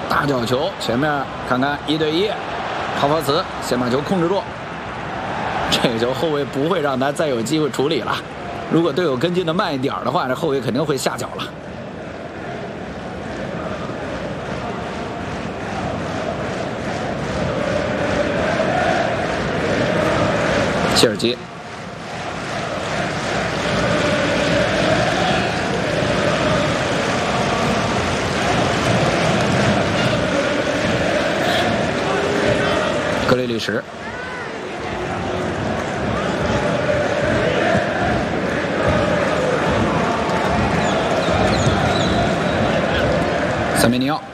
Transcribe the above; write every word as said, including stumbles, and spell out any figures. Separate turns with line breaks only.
大角球，前面看看一对一，哈弗茨先把球控制住。这个球后卫不会让他再有机会处理了。如果队友跟进的慢一点的话，这后卫肯定会下脚了。切尔基。格雷利什。塞梅尼奥。